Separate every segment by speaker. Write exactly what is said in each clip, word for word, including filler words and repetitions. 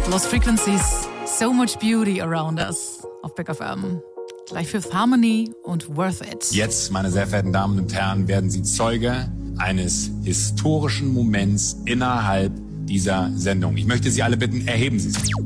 Speaker 1: Lost Frequencies, So Much Beauty Around Us auf Big F M. Gleich Fifth Harmony und Worth It.
Speaker 2: Jetzt, meine sehr verehrten Damen und Herren, werden Sie Zeuge eines historischen Moments innerhalb dieser Sendung. Ich möchte Sie alle bitten, erheben Sie sich.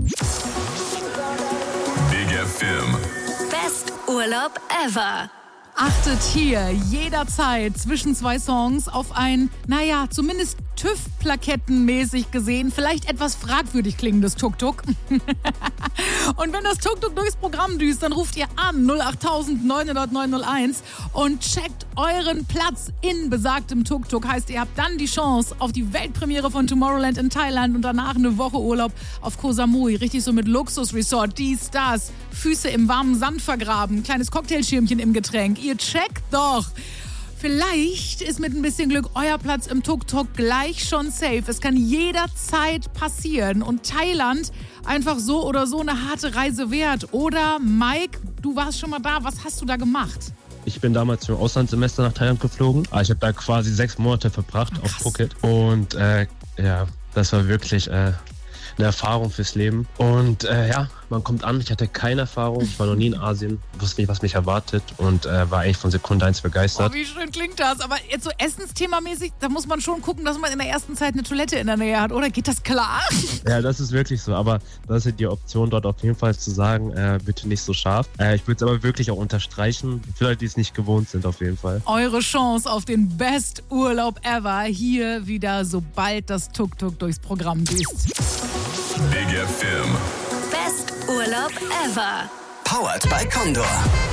Speaker 3: Big F M.
Speaker 4: Best Urlaub ever.
Speaker 1: Achtet hier jederzeit zwischen zwei Songs auf ein, naja, zumindest TÜV-Plakettenmäßig gesehen, vielleicht etwas fragwürdig klingendes Tuk-Tuk. Und wenn das Tuk-Tuk durchs Programm düst, dann ruft ihr an null acht neun null null neun null eins und checkt euren Platz in besagtem Tuk-Tuk. Heißt, ihr habt dann die Chance auf die Weltpremiere von Tomorrowland in Thailand und danach eine Woche Urlaub auf Koh Samui. Richtig so mit Luxusresort, dies, das, Füße im warmen Sand vergraben, kleines Cocktailschirmchen im Getränk. Ihr checkt doch. Vielleicht ist mit ein bisschen Glück euer Platz im Tuk-Tuk gleich schon safe. Es kann jederzeit passieren. Und Thailand einfach so oder so eine harte Reise wert. Oder Mike, du warst schon mal da. Was hast du da gemacht?
Speaker 5: Ich bin damals zum Auslandssemester nach Thailand geflogen. Ich habe da quasi sechs Monate verbracht
Speaker 1: oh,
Speaker 5: auf Phuket. Und äh, ja, das war wirklich äh, eine Erfahrung fürs Leben. Und äh, ja, man kommt an, ich hatte keine Erfahrung, ich war noch nie in Asien, wusste nicht, was mich erwartet und äh, war eigentlich von Sekunde eins begeistert.
Speaker 1: Oh, wie schön klingt das. Aber jetzt so Essensthemamäßig, da muss man schon gucken, dass man in der ersten Zeit eine Toilette in der Nähe hat, oder? Geht das klar?
Speaker 5: Ja, das ist wirklich so, aber das ist die Option dort auf jeden Fall zu sagen, äh, bitte nicht so scharf. Äh, ich würde es aber wirklich auch unterstreichen, für Leute, die es nicht gewohnt sind auf jeden Fall.
Speaker 1: Eure Chance auf den Best Urlaub ever hier wieder, sobald das Tuk-Tuk durchs Programm düst.
Speaker 3: Big F M.
Speaker 4: Best Urlaub ever.
Speaker 6: Powered by Condor.